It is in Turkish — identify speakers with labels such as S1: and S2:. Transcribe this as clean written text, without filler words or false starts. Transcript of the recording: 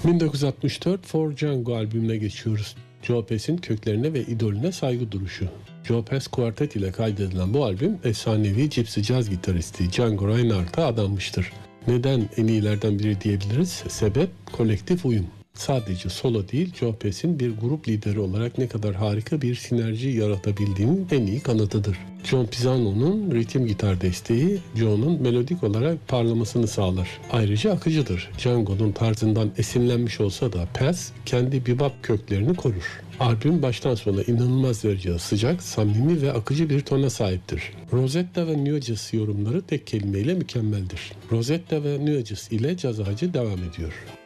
S1: 1964 For Django albümüne geçiyoruz. Joe Pass'in köklerine ve idolüne saygı duruşu. Joe Pass Quartet ile kaydedilen bu albüm efsanevi Gypsy Jazz gitaristi Django Reinhardt'a adanmıştır. Neden en iyilerden biri diyebiliriz? Sebep kolektif uyum. Sadece solo değil, Joe Pass'in bir grup lideri olarak ne kadar harika bir sinerji yaratabildiğinin en iyi kanıtıdır. John Pisano'nun ritim gitar desteği Joe'nun melodik olarak parlamasını sağlar. Ayrıca akıcıdır. Django'nun tarzından esinlenmiş olsa da Pass kendi bebop köklerini korur. Albüm baştan sona inanılmaz derecede sıcak, samimi ve akıcı bir tona sahiptir. Rosetta ve Nugent yorumları tek kelimeyle mükemmeldir. Rosetta ve Nugent ile caz ağacı devam ediyor.